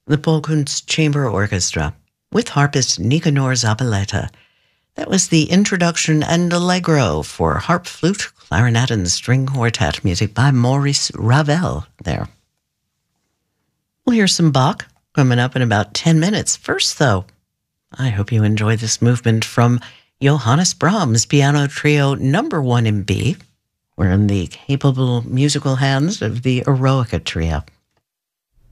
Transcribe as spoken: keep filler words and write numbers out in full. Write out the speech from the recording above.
the Polkunst Chamber Orchestra, with harpist Nicanor Zabaleta. That was the introduction and allegro for harp, flute, clarinet, and string quartet, music by Maurice Ravel there. We'll hear some Bach coming up in about ten minutes. First, though, I hope you enjoy this movement from Johannes Brahms' Piano Trio number one in B. We're in the capable musical hands of the Eroica Trio.